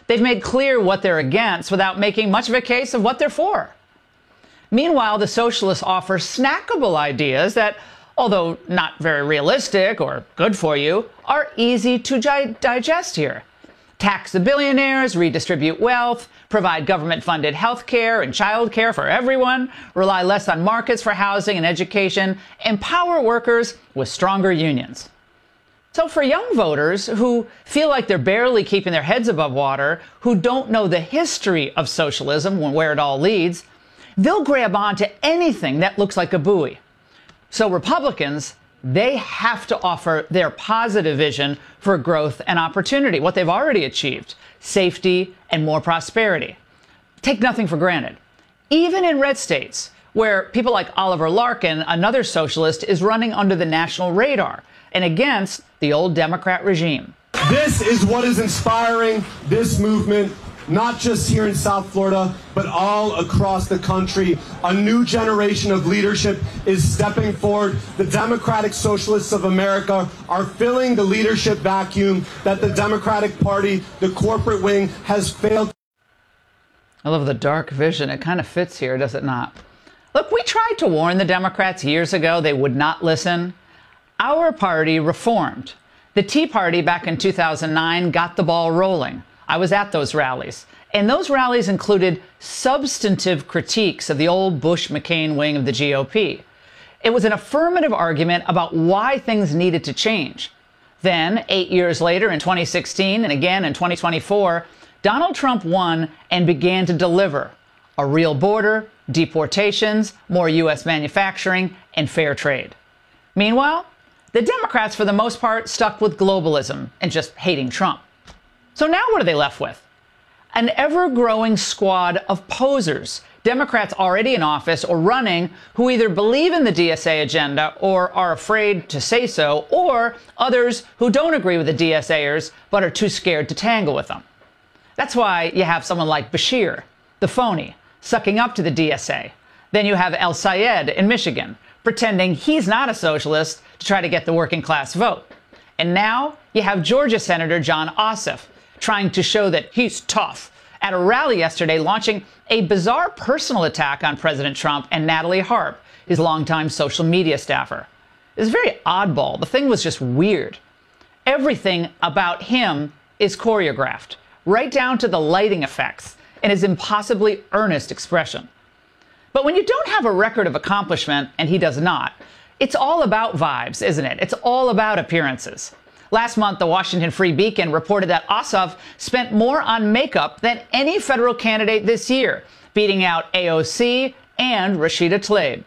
They've made clear what they're against without making much of a case of what they're for. Meanwhile, the socialists offer snackable ideas that, although not very realistic or good for you, are easy to digest here. Tax the billionaires, redistribute wealth, provide government-funded health care and child care for everyone, rely less on markets for housing and education, empower workers with stronger unions. So for young voters who feel like they're barely keeping their heads above water, who don't know the history of socialism and where it all leads, they'll grab on to anything that looks like a buoy. So Republicans, they have to offer their positive vision for growth and opportunity, what they've already achieved, safety and more prosperity. Take nothing for granted. Even in red states, where people like Oliver Larkin, another socialist, is running under the national radar and against the old Democrat regime. This is what is inspiring this movement, not just here in South Florida, but all across the country. A new generation of leadership is stepping forward. The Democratic Socialists of America are filling the leadership vacuum that the Democratic Party, the corporate wing, has failed. I love the dark vision. It kind of fits here, does it not? Look, we tried to warn the Democrats years ago they would not listen. Our party reformed. The Tea Party back in 2009 got the ball rolling. I was at those rallies. And those rallies included substantive critiques of the old Bush-McCain wing of the GOP. It was an affirmative argument about why things needed to change. Then, 8 years later, in 2016 and again in 2024, Donald Trump won and began to deliver a real border, deportations, more U.S. manufacturing, and fair trade. Meanwhile, the Democrats, for the most part, stuck with globalism and just hating Trump. So now what are they left with? An ever-growing squad of posers, Democrats already in office or running, who either believe in the DSA agenda or are afraid to say so, or others who don't agree with the DSAers but are too scared to tangle with them. That's why you have someone like Beshear, the phony, sucking up to the DSA. Then you have El Sayed in Michigan, pretending he's not a socialist to try to get the working class vote. And now you have Georgia Senator Jon Ossoff, trying to show that he's tough, at a rally yesterday launching a bizarre personal attack on President Trump and Natalie Harp, his longtime social media staffer. It was very oddball. The thing was just weird. Everything about him is choreographed, right down to the lighting effects and his impossibly earnest expression. But when you don't have a record of accomplishment, and he does not, it's all about vibes, isn't it? It's all about appearances. Last month, the Washington Free Beacon reported that Ossoff spent more on makeup than any federal candidate this year, beating out AOC and Rashida Tlaib.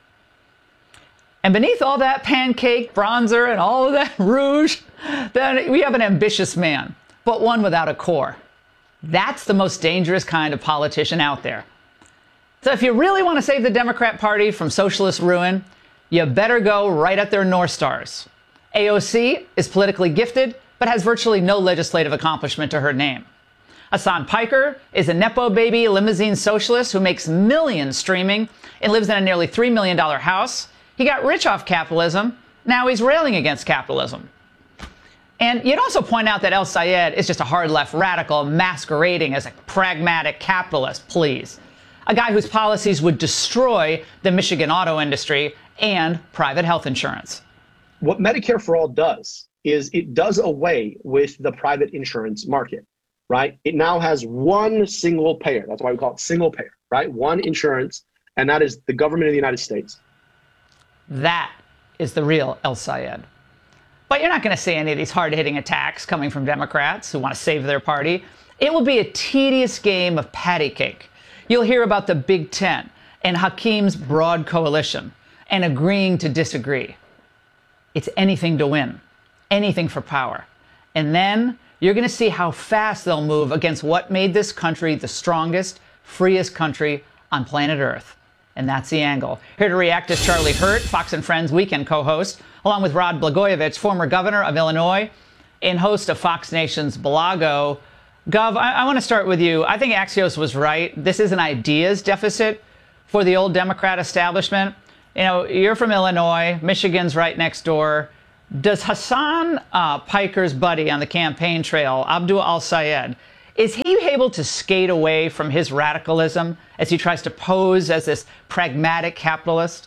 And beneath all that pancake, bronzer, and all of that rouge, then we have an ambitious man, but one without a core. That's the most dangerous kind of politician out there. So if you really want to save the Democrat Party from socialist ruin, you better go right at their North Stars. AOC is politically gifted, but has virtually no legislative accomplishment to her name. Hasan Piker is a Nepo baby limousine socialist who makes millions streaming and lives in a nearly $3 million house. He got rich off capitalism. Now he's railing against capitalism. And you'd also point out that El Sayed is just a hard left radical masquerading as a pragmatic capitalist, please. A guy whose policies would destroy the Michigan auto industry and private health insurance. What Medicare for All does is it does away with the private insurance market, right? It now has one single payer. That's why we call it single payer, right? One insurance, and that is the government of the United States. That is the real El Sayed. But you're not going to see any of these hard-hitting attacks coming from Democrats who want to save their party. It will be a tedious game of patty cake. You'll hear about the Big Ten and Hakeem's broad coalition and agreeing to disagree. It's anything to win, anything for power. And then you're going to see how fast they'll move against what made this country the strongest, freest country on planet Earth. And that's the angle. Here to react is Charlie Hurt, Fox and Friends weekend co-host, along with Rod Blagojevich, former governor of Illinois and host of Fox Nation's Balago. Gov, I want to start with you. I think Axios was right. This is an ideas deficit for the old Democrat establishment. You know, you're from Illinois. Michigan's right next door. Does Hasan Piker's buddy on the campaign trail, Abdul El Sayed, Is he able to skate away from his radicalism as he tries to pose as this pragmatic capitalist?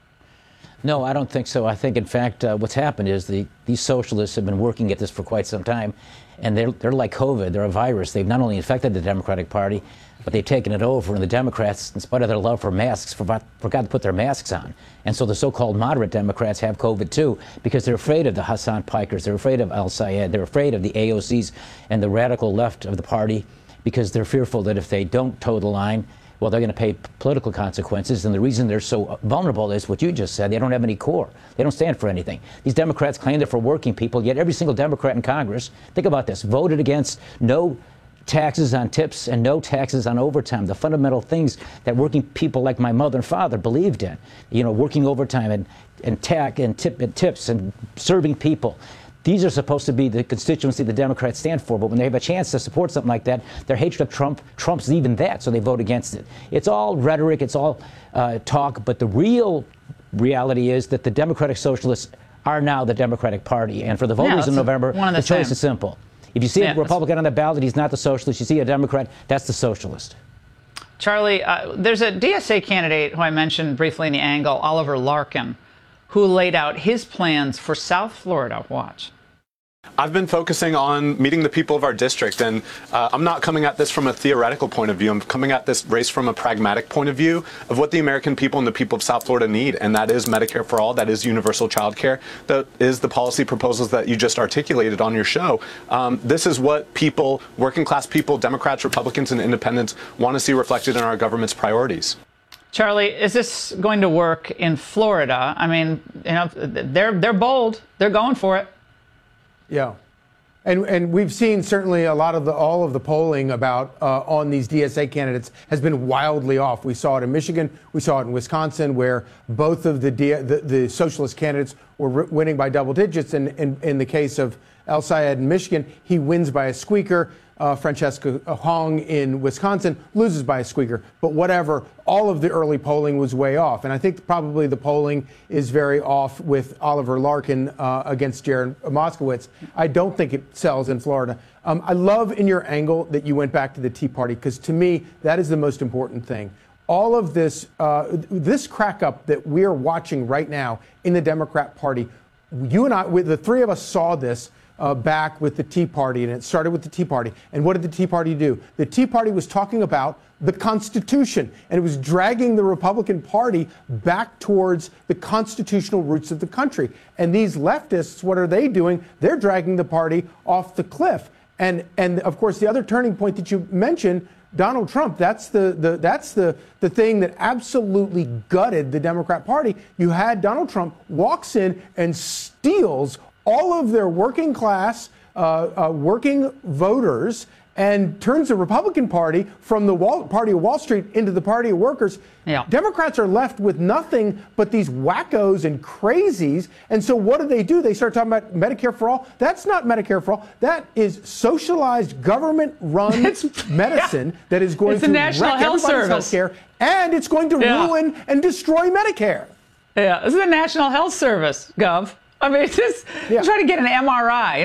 No, I don't think so. I think, in fact, what's happened is these socialists have been working at this for quite some time, and they're like COVID. They're a virus. They've not only infected the Democratic Party, but they've taken it over, and the Democrats, in spite of their love for masks, forgot to put their masks on. And so the so-called moderate Democrats have COVID too, because they're afraid of the Hassan Pikers, they're afraid of al-Sayed, they're afraid of the AOCs and the radical left of the party, because they're fearful that if they don't toe the line, well, they're going to pay political consequences. And the reason they're so vulnerable is what you just said. They don't have any core. They don't stand for anything. These Democrats claim they're for working people, yet every single Democrat in Congress, think about this, voted against no taxes on tips and no taxes on overtime, the fundamental things that working people like my mother and father believed in, working overtime and tips and serving people. These are supposed to be the constituency the Democrats stand for, but when they have a chance to support something like that, their hatred of Trump trumps even that, so they vote against it. It's all rhetoric, it's all talk, but the real reality is that the Democratic Socialists are now the Democratic Party, and for the voters in November, the choice is simple. If you see a Republican on the ballot, he's not the socialist. You see a Democrat, that's the socialist. Charlie, there's a DSA candidate who I mentioned briefly in the angle, Oliver Larkin, who laid out his plans for South Florida. Watch. I've been focusing on meeting the people of our district, and I'm not coming at this from a theoretical point of view. I'm coming at this race from a pragmatic point of view of what the American people and the people of South Florida need, and that is Medicare for all, that is universal child care, that is the policy proposals that you just articulated on your show. This is what people, working class people, Democrats, Republicans, and independents want to see reflected in our government's priorities. Charlie, is this going to work in Florida? I mean, they're bold. They're going for it. Yeah. And we've seen certainly all of the polling about on these DSA candidates has been wildly off. We saw it in Michigan. We saw it in Wisconsin, where both of the socialist candidates were winning by double digits. And in the case of al-Sayed in Michigan, he wins by a squeaker. Francesca Hong in Wisconsin loses by a squeaker. But whatever, all of the early polling was way off. And I think probably the polling is very off with Oliver Larkin against Jared Moskowitz. I don't think it sells in Florida. I love in your angle that you went back to the Tea Party, because to me, that is the most important thing. All of this, this crack up that we are watching right now in the Democrat Party, you and I, the three of us saw this back with the Tea Party, and it started with the Tea Party. And what did the Tea Party do? The Tea Party was talking about the Constitution, and it was dragging the Republican Party back towards the constitutional roots of the country. And these leftists, what are they doing? They're dragging the party off the cliff. And of course, the other turning point that you mentioned, Donald Trump, that's the thing that absolutely gutted the Democrat Party. You had Donald Trump walks in and steals all of their working class, working voters, and turns the Republican Party from the party of Wall Street into the party of workers. Yeah. Democrats are left with nothing but these wackos and crazies. And so what do? They start talking about Medicare for all. That's not Medicare for all. That is socialized, government-run medicine that is going to wreck everybody's health care, and it's going to ruin and destroy Medicare. Yeah, this is the National Health Service, Gov. I mean, it's just try to get an MRI.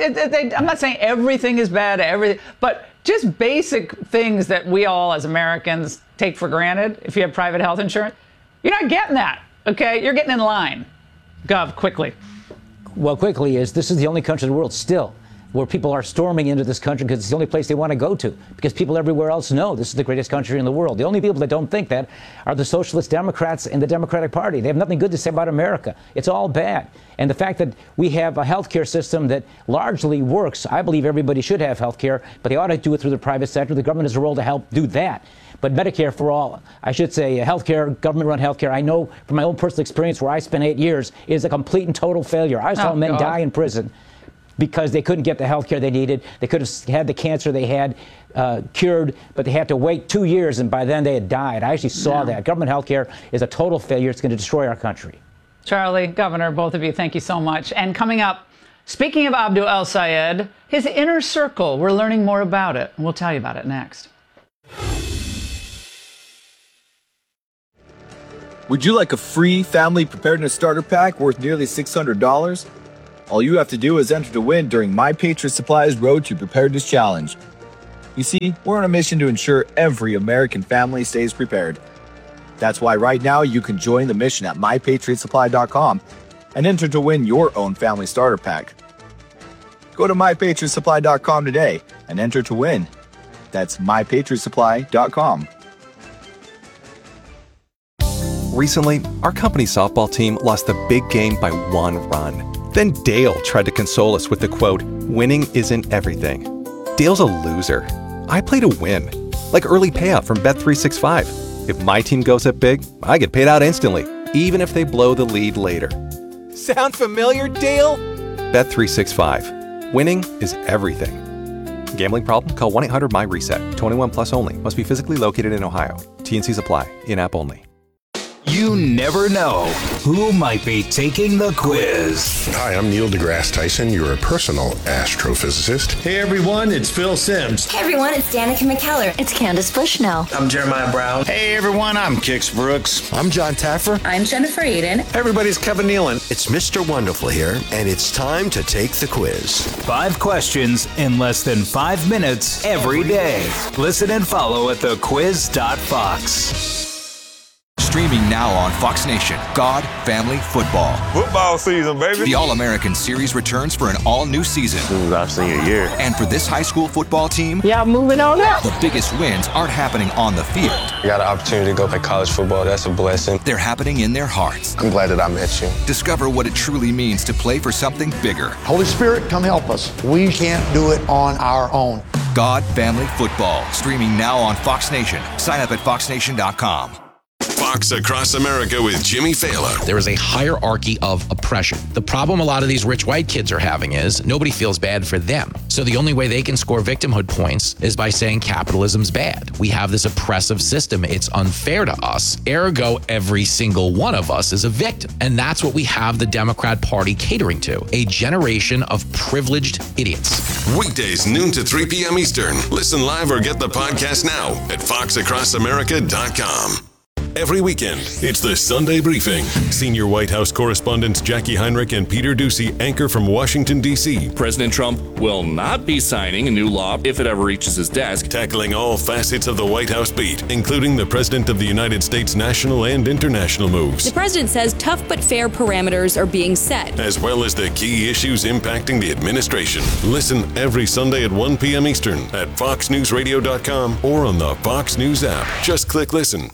I'm not saying everything is bad, but just basic things that we all as Americans take for granted. If you have private health insurance, you're not getting that. Okay, you're getting in line. Gov, quickly. Well, quickly is this is the only country in the world still where people are storming into this country because it's the only place they want to go to, because people everywhere else know this is the greatest country in the world. The only people that don't think that are the socialist Democrats and the Democratic Party. They have nothing good to say about America. It's all bad. And the fact that we have a healthcare system that largely works, I believe everybody should have healthcare, but they ought to do it through the private sector. The government has a role to help do that. But Medicare for all, I should say, healthcare, government-run healthcare, I know from my own personal experience where I spent 8 years, is a complete and total failure. I saw men die in prison because they couldn't get the health care they needed. They could have had the cancer they had cured, but they had to wait 2 years, and by then they had died. I actually saw that. Government health care is a total failure. It's going to destroy our country. Charlie, Governor, both of you, thank you so much. And coming up, speaking of Abdul al-Sayed, his inner circle, we're learning more about it, and we'll tell you about it next. Would you like a free family preparedness starter pack worth nearly $600? All you have to do is enter to win during My Patriot Supply's Road to Preparedness Challenge. You see, we're on a mission to ensure every American family stays prepared. That's why right now you can join the mission at MyPatriotSupply.com and enter to win your own family starter pack. Go to MyPatriotSupply.com today and enter to win. That's MyPatriotSupply.com. Recently, our company's softball team lost the big game by 1 run. Then Dale tried to console us with the quote, "Winning isn't everything." Dale's a loser. I play to win, like early payout from Bet365. If my team goes up big, I get paid out instantly, even if they blow the lead later. Sound familiar, Dale? Bet365. Winning is everything. Gambling problem? Call 1-800-MY-RESET. 21 plus only. Must be physically located in Ohio. T&Cs apply. In-app only. You never know who might be taking the quiz. Hi, I'm Neil deGrasse Tyson, your personal astrophysicist. Hey everyone, it's Phil Simms. Hey everyone, it's Danica McKellar. It's Candace Bushnell. I'm Jeremiah Brown. Hey everyone, I'm Kix Brooks. I'm John Taffer. I'm Jennifer Aiden. Everybody's Kevin Nealon. It's Mr. Wonderful here, and it's time to take the quiz. 5 questions in less than 5 minutes every day. Listen and follow at thequiz.fox. Streaming now on Fox Nation, God, Family, Football. Football season, baby. The All-American Series returns for an all-new season. This is our senior year. And for this high school football team, y'all moving on up. The biggest wins aren't happening on the field. I got an opportunity to go play college football. That's a blessing. They're happening in their hearts. I'm glad that I met you. Discover what it truly means to play for something bigger. Holy Spirit, come help us. We can't do it on our own. God, Family, Football. Streaming now on Fox Nation. Sign up at foxnation.com. Fox Across America with Jimmy Fallon. There is a hierarchy of oppression. The problem a lot of these rich white kids are having is nobody feels bad for them. So the only way they can score victimhood points is by saying capitalism's bad. We have this oppressive system. It's unfair to us. Ergo, every single one of us is a victim. And that's what we have the Democrat Party catering to. A generation of privileged idiots. Weekdays, noon to 3 p.m. Eastern. Listen live or get the podcast now at foxacrossamerica.com. Every weekend, it's the Sunday Briefing. Senior White House correspondents Jackie Heinrich and Peter Doocy anchor from Washington, D.C. President Trump will not be signing a new law if it ever reaches his desk. Tackling all facets of the White House beat, including the President of the United States' national and international moves. The president says tough but fair parameters are being set, as well as the key issues impacting the administration. Listen every Sunday at 1 p.m. Eastern at foxnewsradio.com or on the Fox News app. Just click listen.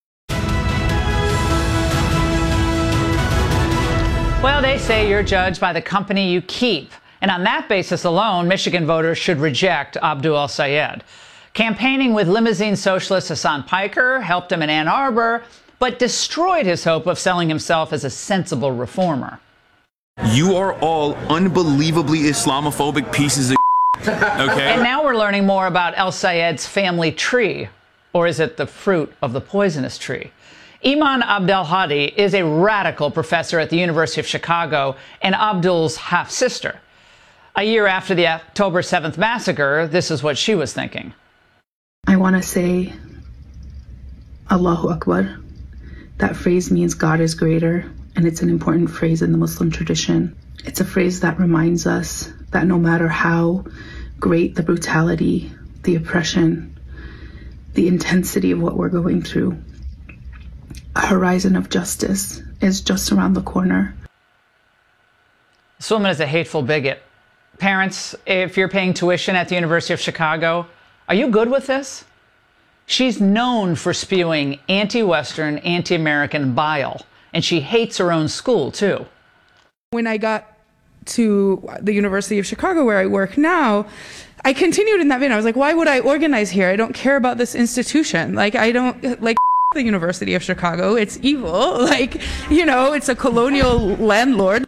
Well, they say you're judged by the company you keep. And on that basis alone, Michigan voters should reject Abdul El-Sayed. Campaigning with limousine socialist Hassan Piker helped him in Ann Arbor, but destroyed his hope of selling himself as a sensible reformer. You are all unbelievably Islamophobic pieces of okay? And now we're learning more about El-Sayed's family tree. Or is it the fruit of the poisonous tree? Iman Abdelhadi is a radical professor at the University of Chicago and Abdul's half-sister. A year after the October 7th massacre, this is what she was thinking. I want to say Allahu Akbar. That phrase means God is greater, and it's an important phrase in the Muslim tradition. It's a phrase that reminds us that no matter how great the brutality, the oppression, the intensity of what we're going through, a horizon of justice is just around the corner. This woman is a hateful bigot. Parents, if you're paying tuition at the University of Chicago, are you good with this? She's known for spewing anti-Western, anti-American bile, and she hates her own school, too. When I got to the University of Chicago, where I work now, I continued in that vein. I was like, why would I organize here? I don't care about this institution. Like, I don't, like, the University of Chicago. It's evil. Like, you know, it's a colonial landlord.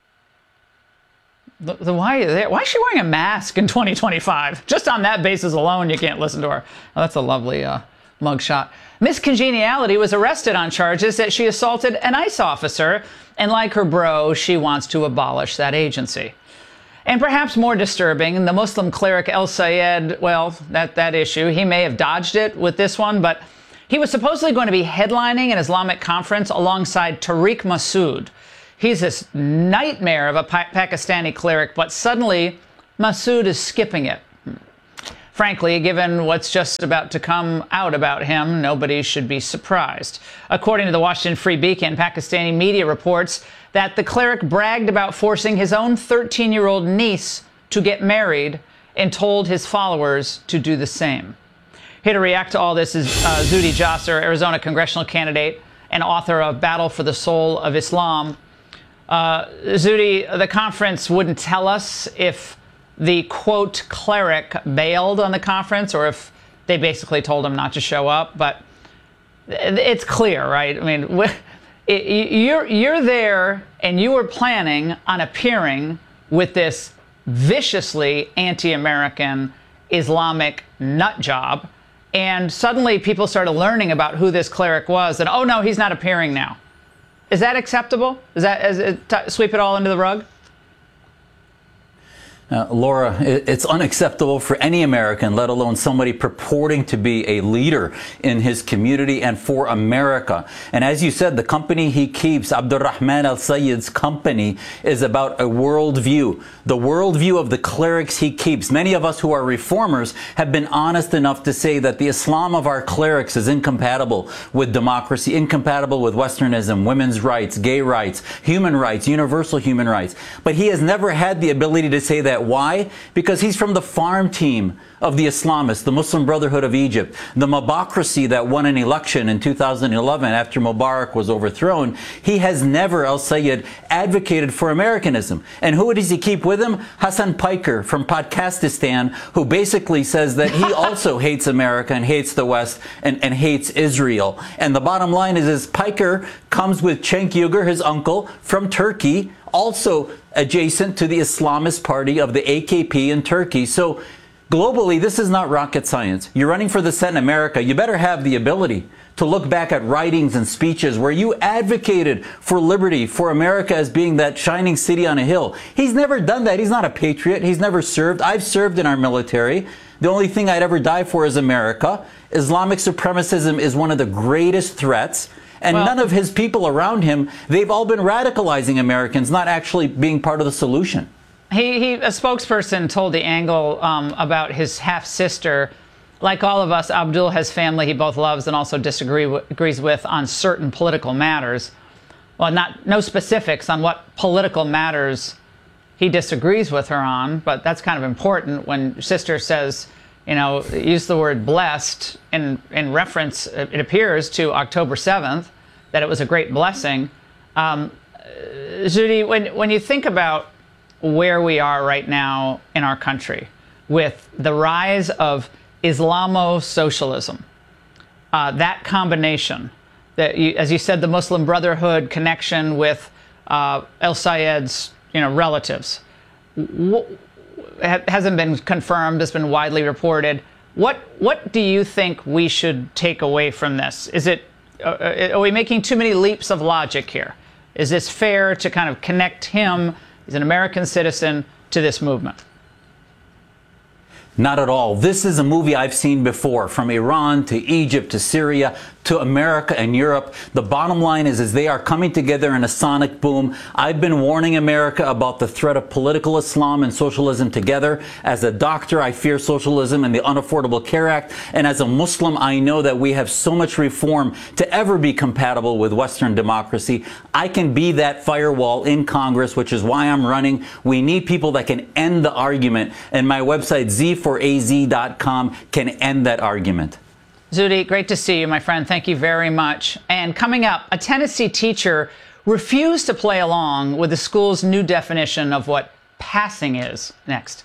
Why is she wearing a mask in 2025? Just on that basis alone, you can't listen to her. Oh, that's a lovely mugshot. Miss Congeniality was arrested on charges that she assaulted an ICE officer, and like her bro, she wants to abolish that agency. And perhaps more disturbing, the Muslim cleric El-Sayed, well, that issue, he may have dodged it with this one, but he was supposedly going to be headlining an Islamic conference alongside Tariq Masood. He's this nightmare of a Pakistani cleric, but suddenly Masood is skipping it. Frankly, given what's just about to come out about him, nobody should be surprised. According to the Washington Free Beacon, Pakistani media reports that the cleric bragged about forcing his own 13-year-old niece to get married and told his followers to do the same. Here to react to all this is Zuhdi Jasser, Arizona congressional candidate and author of Battle for the Soul of Islam. Zuhdi, the conference wouldn't tell us if the, quote, cleric bailed on the conference or if they basically told him not to show up. But it's clear, right? I mean, you're there and you were planning on appearing with this viciously anti-American Islamic nut job. And suddenly people started learning about who this cleric was. And, oh, no, he's not appearing now. Is that acceptable? Is that sweep it all under the rug? Laura, it's unacceptable for any American, let alone somebody purporting to be a leader in his community and for America. And as you said, the company he keeps, Abdurrahman al-Sayyid's company, is about a worldview. The worldview of the clerics he keeps. Many of us who are reformers have been honest enough to say that the Islam of our clerics is incompatible with democracy, incompatible with Westernism, women's rights, gay rights, human rights, universal human rights. But he has never had the ability to say that. Why? Because he's from the farm team of the Islamists, the Muslim Brotherhood of Egypt, the Mobocracy that won an election in 2011 after Mubarak was overthrown. He has never, al-Sayyid, advocated for Americanism. And who does he keep with him? Hassan Piker from Pakistan, who basically says that he also hates America and hates the West and hates Israel. And the bottom line is Piker comes with Cenk Uygur, his uncle, from Turkey, also adjacent to the Islamist party of the AKP in Turkey. So globally, this is not rocket science. You're running for the Senate in America. You better have the ability to look back at writings and speeches where you advocated for liberty, for America as being that shining city on a hill. He's never done that. He's not a patriot. He's never served. I've served in our military. The only thing I'd ever die for is America. Islamic supremacism is one of the greatest threats. And none of his people around him, they've all been radicalizing Americans, not actually being part of the solution. A spokesperson told The Angle about his half-sister. Like all of us, Abdul has family he both loves and also disagrees with on certain political matters. Well, no specifics on what political matters he disagrees with her on, but that's kind of important when sister says, you know, use the word blessed in reference, it appears, to October 7th, that it was a great blessing. Zuhdi, when you think about where we are right now in our country with the rise of Islamo-socialism, that combination, as you said, the Muslim Brotherhood connection with al-Sayyid's relatives, hasn't been confirmed, has been widely reported. What do you think we should take away from this? Are we making too many leaps of logic here? Is this fair to kind of connect him, as an American citizen, to this movement? Not at all. This is a movie I've seen before, from Iran to Egypt to Syria to America and Europe. The bottom line is they are coming together in a sonic boom. I've been warning America about the threat of political Islam and socialism together. As a doctor, I fear socialism and the Unaffordable Care Act. And as a Muslim, I know that we have so much reform to ever be compatible with Western democracy. I can be that firewall in Congress, which is why I'm running. We need people that can end the argument. And my website, Z4AZ.com, can end that argument. Zuhdi, great to see you, my friend. Thank you very much. And coming up, a Tennessee teacher refused to play along with the school's new definition of what passing is. Next.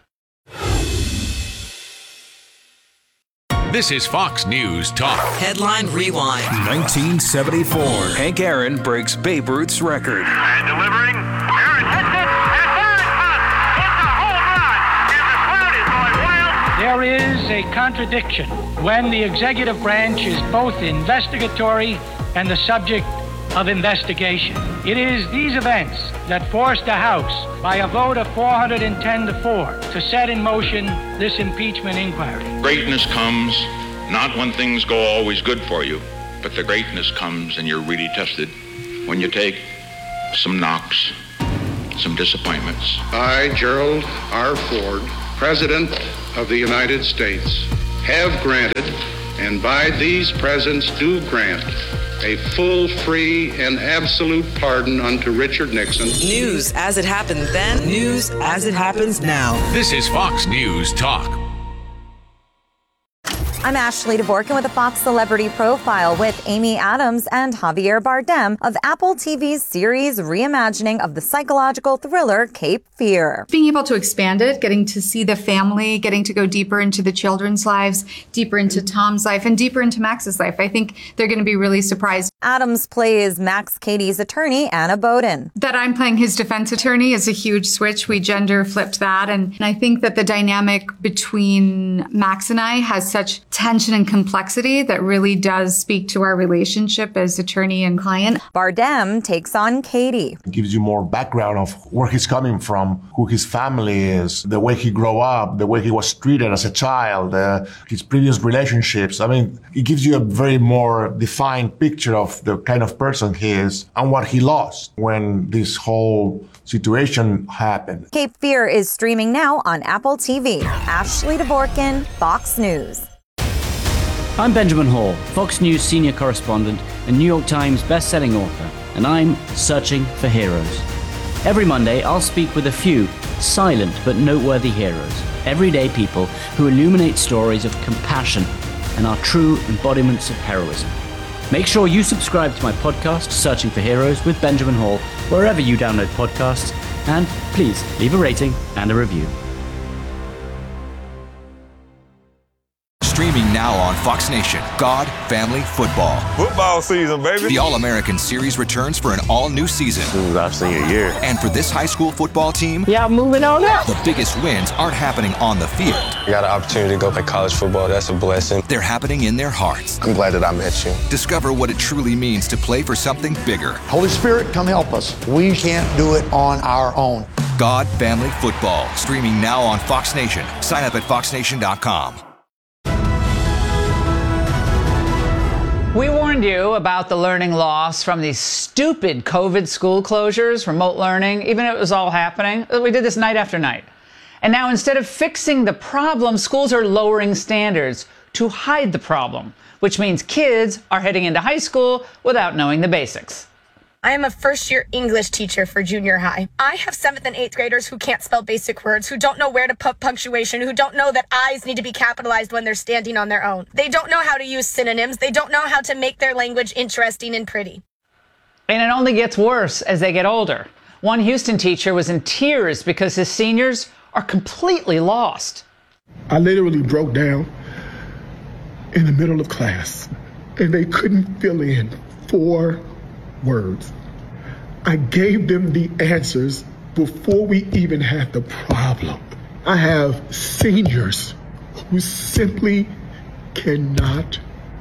This is Fox News Talk. Headline Rewind. 1974. Hank Aaron breaks Babe Ruth's record. And delivering. Aaron hits it. And there it comes. It's a home run. And the crowd is going wild. There is a contradiction when the executive branch is both investigatory and the subject of investigation. It is these events that forced the House, by a vote of 410-4, to set in motion this impeachment inquiry. Greatness comes not when things go always good for you, but the greatness comes and you're really tested when you take some knocks, some disappointments. I, Gerald R. Ford, President of the United States have granted, and by these presents do grant, a full, free, and absolute pardon unto Richard Nixon. News as it happened then, news as it happens now. This is Fox News Talk. I'm Ashley Dvorkin with a Fox Celebrity Profile with Amy Adams and Javier Bardem of Apple TV's series reimagining of the psychological thriller Cape Fear. Being able to expand it, getting to see the family, getting to go deeper into the children's lives, deeper into Tom's life, and deeper into Max's life, I think they're going to be really surprised. Adams plays Max Cady's attorney, Anna Bowden. That I'm playing his defense attorney is a huge switch. We gender flipped that. And I think that the dynamic between Max and I has such tension and complexity that really does speak to our relationship as attorney and client. Bardem takes on Cady. It gives you more background of where he's coming from, who his family is, the way he grew up, the way he was treated as a child, his previous relationships. I mean, it gives you a very more defined picture of the kind of person he is and what he lost when this whole situation happened. Cape Fear is streaming now on Apple TV. Ashley Dvorkin, Fox News. I'm Benjamin Hall, Fox News senior correspondent and New York Times best-selling author, and I'm searching for heroes. Every Monday, I'll speak with a few silent but noteworthy heroes, everyday people who illuminate stories of compassion and are true embodiments of heroism. Make sure you subscribe to my podcast, Searching for Heroes with Benjamin Hall, wherever you download podcasts, and please leave a rating and a review. Streaming now on Fox Nation, God, Family, Football. Football season, baby. The All-American Series returns for an all-new season. This is our senior year. And for this high school football team, yeah, moving on up. The biggest wins aren't happening on the field. I got an opportunity to go play college football. That's a blessing. They're happening in their hearts. I'm glad that I met you. Discover what it truly means to play for something bigger. Holy Spirit, come help us. We can't do it on our own. God, Family, Football. Streaming now on Fox Nation. Sign up at foxnation.com. We warned you about the learning loss from these stupid COVID school closures, remote learning, even if it was all happening. We did this night after night. And now instead of fixing the problem, schools are lowering standards to hide the problem, which means kids are heading into high school without knowing the basics. I am a first-year English teacher for junior high. I have 7th and 8th graders who can't spell basic words, who don't know where to put punctuation, who don't know that I's need to be capitalized when they're standing on their own. They don't know how to use synonyms. They don't know how to make their language interesting and pretty. And it only gets worse as they get older. One Houston teacher was in tears because his seniors are completely lost. I literally broke down in the middle of class, and they couldn't fill in 4 words. I gave them the answers before we even had the problem. I have seniors who simply cannot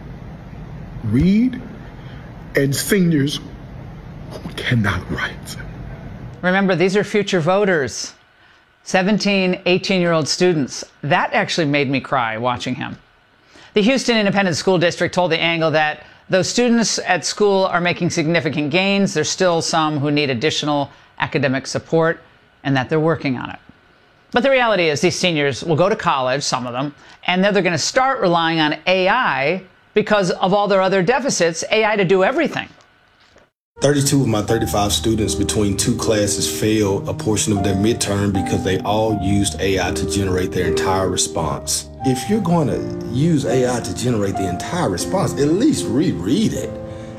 read and seniors who cannot write. Remember, these are future voters. 17, 18-year-old students. That actually made me cry watching him. The Houston Independent School District told The Angle that though students at school are making significant gains, there's still some who need additional academic support and that they're working on it. But the reality is these seniors will go to college, some of them, and then they're going to start relying on AI because of all their other deficits, AI to do everything. 32 of my 35 students between 2 classes failed a portion of their midterm because they all used AI to generate their entire response. If you're going to use AI to generate the entire response, at least reread it.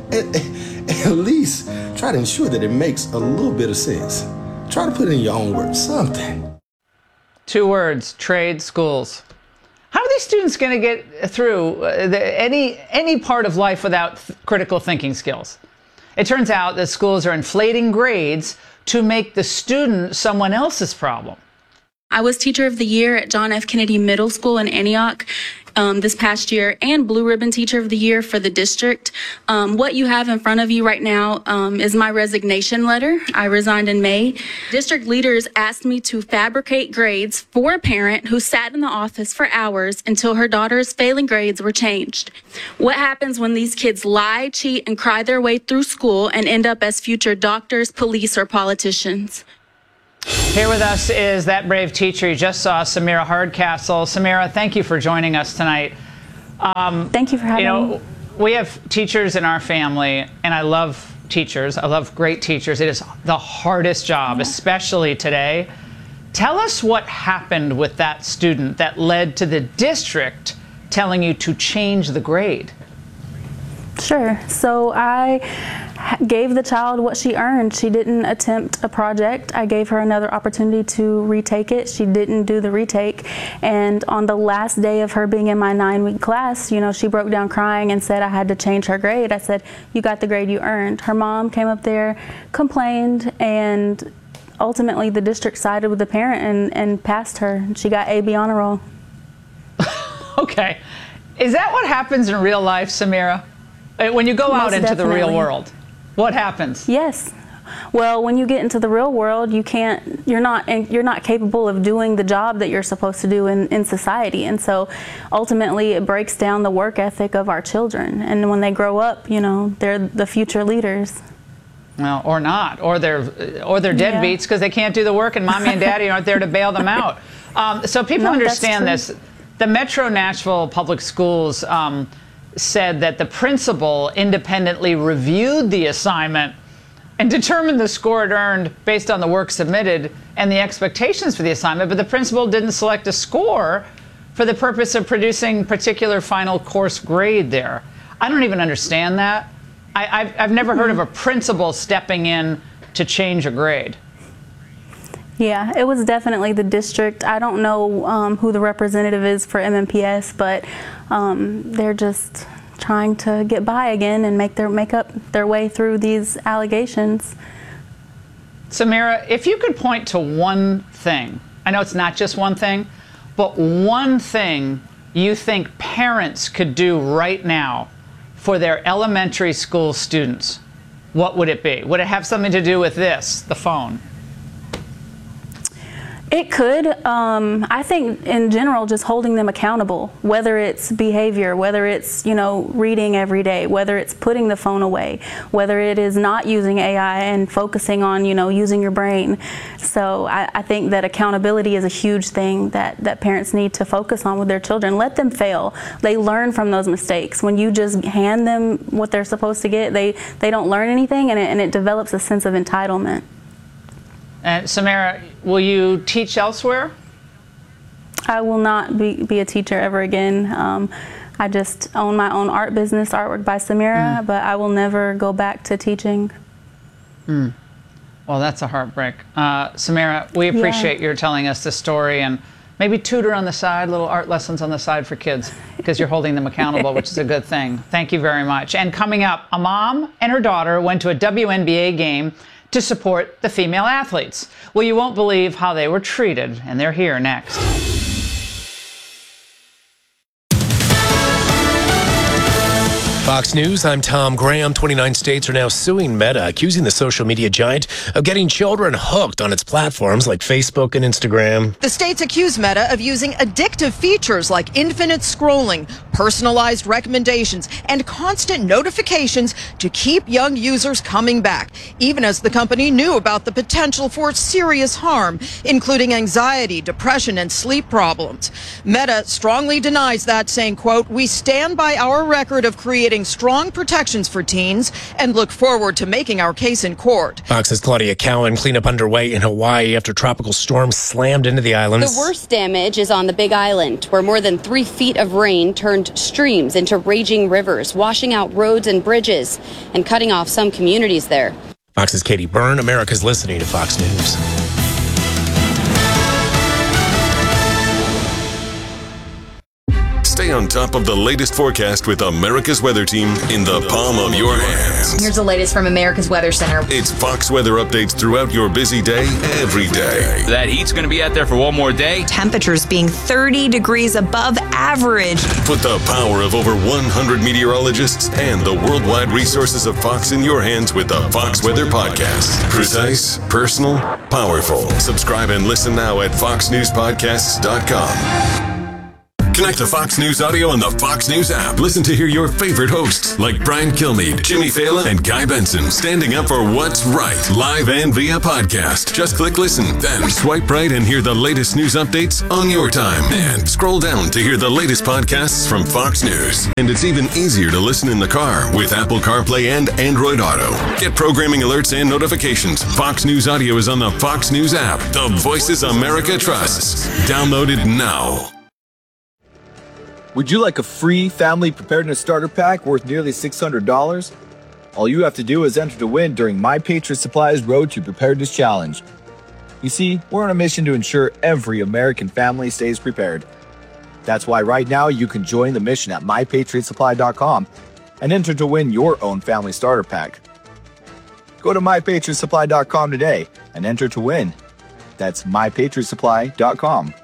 At least try to ensure that it makes a little bit of sense. Try to put it in your own words, something. 2 words, trade schools. How are these students going to get through any part of life without critical thinking skills? It turns out that schools are inflating grades to make the student someone else's problem. I was Teacher of the Year at John F. Kennedy Middle School in Antioch this past year, and Blue Ribbon Teacher of the Year for the district. What you have in front of you right now is my resignation letter. I resigned in May. District leaders asked me to fabricate grades for a parent who sat in the office for hours until her daughter's failing grades were changed. What happens when these kids lie, cheat, and cry their way through school and end up as future doctors, police, or politicians? Here with us is that brave teacher you just saw, Samira Hardcastle. Samira, thank you for joining us tonight. Thank you for having me. We have teachers in our family, and I love teachers. I love great teachers. It is the hardest job, especially today. Tell us what happened with that student that led to the district telling you to change the grade. Sure. So I gave the child what she earned. She didn't attempt a project. I gave her another opportunity to retake it. She didn't do the retake. And on the last day of her being in my 9-week class, you know, she broke down crying and said I had to change her grade. I said, you got the grade you earned. Her mom came up there, complained, and ultimately the district sided with the parent and passed her. She got AB honor roll. Okay. Is that what happens in real life, Samira? When you go out into the real world, what happens? Yes. Well, when you get into the real world, you're not capable of doing the job that you're supposed to do in society. And so ultimately it breaks down the work ethic of our children. And when they grow up, you know, they're the future leaders. Well, or not, or they're deadbeats because they can't do the work and mommy and daddy aren't there to bail them out. So people understand this. The Metro Nashville Public Schools said that the principal independently reviewed the assignment and determined the score it earned based on the work submitted and the expectations for the assignment, but the principal didn't select a score for the purpose of producing particular final course grade there. I don't even understand that. I've never heard of a principal stepping in to change a grade. Yeah, it was definitely the district. I don't know who the representative is for MMPS, but they're just trying to get by again and make up their way through these allegations. Samira, if you could point to one thing, I know it's not just one thing, but one thing you think parents could do right now for their elementary school students, what would it be? Would it have something to do with this, the phone? It could. I think in general, just holding them accountable, whether it's behavior, whether it's, you know, reading every day, whether it's putting the phone away, whether it is not using AI and focusing on, you know, using your brain. So I think that accountability is a huge thing that parents need to focus on with their children. Let them fail. They learn from those mistakes. When you just hand them what they're supposed to get, they don't learn anything, and it develops a sense of entitlement. And Samira, will you teach elsewhere? I will not be a teacher ever again. I just own my own art business, Artwork by Samira, but I will never go back to teaching. Well, that's a heartbreak. Samira, we appreciate your telling us this story, and maybe tutor on the side, little art lessons on the side for kids, because you're holding them accountable, which is a good thing. Thank you very much. And coming up, a mom and her daughter went to a WNBA game to support the female athletes. Well, you won't believe how they were treated, and they're here next. Fox News, I'm Tom Graham. 29 states are now suing Meta, accusing the social media giant of getting children hooked on its platforms like Facebook and Instagram. The states accuse Meta of using addictive features like infinite scrolling, personalized recommendations, and constant notifications to keep young users coming back, even as the company knew about the potential for serious harm, including anxiety, depression, and sleep problems. Meta strongly denies that, saying, quote, "We stand by our record of creating strong protections for teens and look forward to making our case in court." Fox's Claudia Cowan. Cleanup underway in Hawaii after tropical storms slammed into the islands. The worst damage is on the Big Island, where more than 3 feet of rain turned streams into raging rivers, washing out roads and bridges and cutting off some communities there. Fox's Katie Byrne. America's listening to Fox News. Stay on top of the latest forecast with America's Weather Team in the palm of your hands. Here's the latest from America's Weather Center. It's Fox weather updates throughout your busy day, every day. That heat's going to be out there for one more day. Temperatures being 30 degrees above average. Put the power of over 100 meteorologists and the worldwide resources of Fox in your hands with the Fox Weather Podcast. Precise, personal, powerful. Subscribe and listen now at foxnewspodcasts.com. Connect to Fox News Audio on the Fox News app. Listen to hear your favorite hosts like Brian Kilmeade, Jimmy Fallon, and Guy Benson standing up for what's right, live and via podcast. Just click listen, then swipe right and hear the latest news updates on your time. And scroll down to hear the latest podcasts from Fox News. And it's even easier to listen in the car with Apple CarPlay and Android Auto. Get programming alerts and notifications. Fox News Audio is on the Fox News app. The voices America trusts. Download it now. Would you like a free family preparedness starter pack worth nearly $600? All you have to do is enter to win during My Patriot Supply's Road to Preparedness Challenge. You see, we're on a mission to ensure every American family stays prepared. That's why right now you can join the mission at MyPatriotSupply.com and enter to win your own family starter pack. Go to MyPatriotSupply.com today and enter to win. That's MyPatriotSupply.com.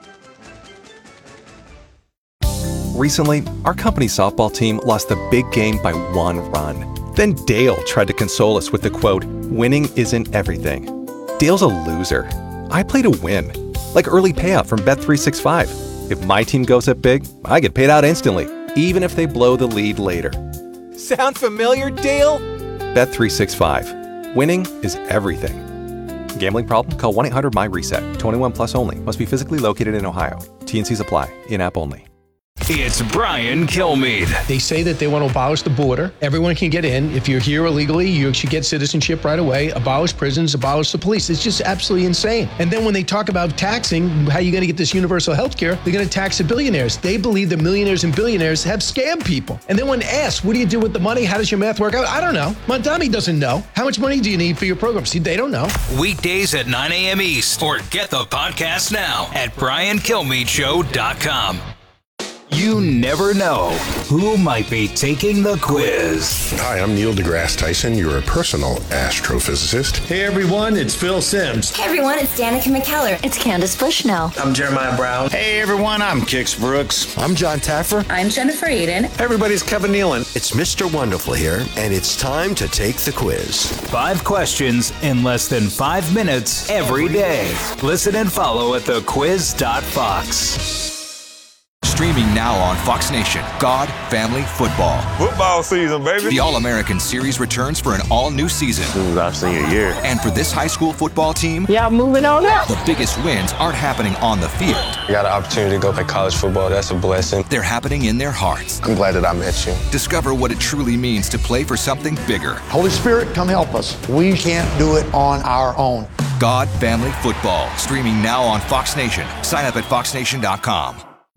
Recently, our company's softball team lost the big game by 1 run. Then Dale tried to console us with the quote, "Winning isn't everything." Dale's a loser. I play to win, like early payout from Bet365. If my team goes up big, I get paid out instantly, even if they blow the lead later. Sound familiar, Dale? Bet365. Winning is everything. Gambling problem? Call 1-800-MY-RESET. 21 plus only. Must be physically located in Ohio. T&Cs apply. In-app only. It's Brian Kilmeade. They say that they want to abolish the border. Everyone can get in. If you're here illegally, you should get citizenship right away. Abolish prisons, abolish the police. It's just absolutely insane. And then when they talk about taxing, how you're going to get this universal health care, they're going to tax the billionaires. They believe the millionaires and billionaires have scammed people. And then when asked, what do you do with the money? How does your math work out? I don't know. Mondami doesn't know. How much money do you need for your program? See, they don't know. Weekdays at 9 a.m. East. Or get the podcast now at BrianKilmeadeShow.com. You never know who might be taking the quiz. Hi, I'm Neil deGrasse Tyson, your personal astrophysicist. Hey everyone, it's Phil Simms. Hey everyone, it's Danica McKellar. It's Candace Bushnell. I'm Jeremiah Brown. Hey everyone, I'm Kix Brooks. I'm John Taffer. I'm Jennifer Aiden. Hey everybody, it's Kevin Nealon. It's Mr. Wonderful here, and it's time to take the quiz. 5 questions in less than 5 minutes every day. Listen and follow at thequiz.fox. Streaming now on Fox Nation, God, Family, Football. Football season, baby. The All-American Series returns for an all-new season. This is our senior year. And for this high school football team, moving on up. The biggest wins aren't happening on the field. I got an opportunity to go play college football. That's a blessing. They're happening in their hearts. I'm glad that I met you. Discover what it truly means to play for something bigger. Holy Spirit, come help us. We can't do it on our own. God, Family, Football. Streaming now on Fox Nation. Sign up at foxnation.com.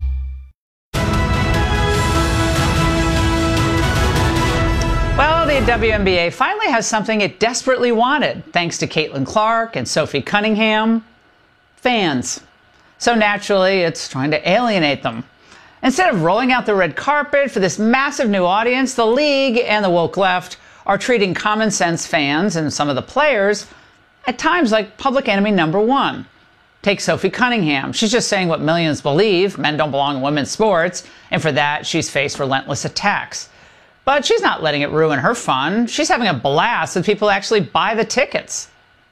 Well, the WNBA finally has something it desperately wanted, thanks to Caitlin Clark and Sophie Cunningham. Fans. So naturally, it's trying to alienate them. Instead of rolling out the red carpet for this massive new audience, the league and the woke left are treating common sense fans and some of the players at times like public enemy number one. Take Sophie Cunningham. She's just saying what millions believe, men don't belong in women's sports, and for that, she's faced relentless attacks. But she's not letting it ruin her fun. She's having a blast with people who actually buy the tickets.